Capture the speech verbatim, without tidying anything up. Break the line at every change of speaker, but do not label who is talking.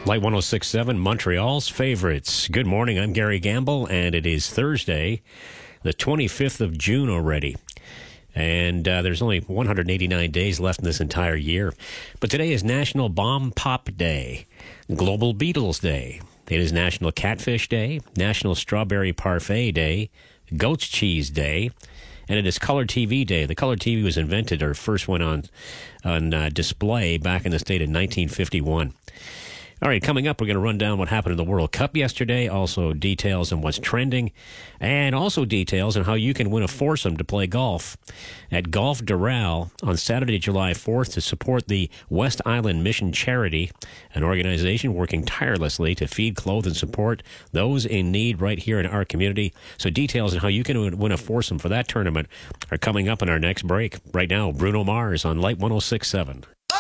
Light one oh six point seven, Montreal's favorites. Good morning, I'm Gary Gamble, and it is Thursday, the twenty-fifth of June already. And uh, there's only one hundred eighty-nine days left in this entire year. But today is National Bomb Pop Day, Global Beatles Day. It is National Catfish Day, National Strawberry Parfait Day, Goat's Cheese Day, and it is Color T V Day. The Color T V was invented, or first went on, on uh, display back in the state in nineteen fifty-one. All right, coming up, we're going to run down what happened in the World Cup yesterday, also details on what's trending, and also details on how you can win a foursome to play golf at Golf Doral on Saturday, July fourth to support the West Island Mission Charity, an organization working tirelessly to feed, clothe, and support those in need right here in our community. So details on how you can win a foursome for that tournament are coming up in our next break. Right now, Bruno Mars on Light one oh six point seven.